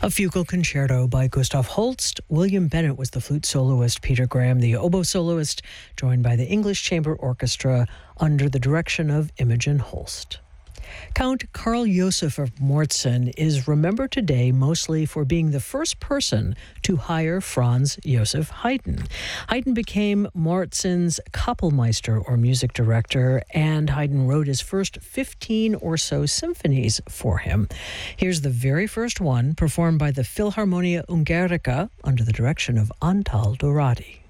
A fugal concerto by Gustav Holst. William Bennett was the flute soloist, Peter Graham the oboe soloist, joined by the English Chamber Orchestra under the direction of Imogen Holst. Count Karl Josef of Mortzen is remembered today mostly for being the first person to hire Franz Joseph Haydn. Haydn became Mortzen's Kapellmeister, or music director, and Haydn wrote his first 15 or so symphonies for him. Here's the very first one, performed by the Philharmonia Ungarica under the direction of Antal Dorati.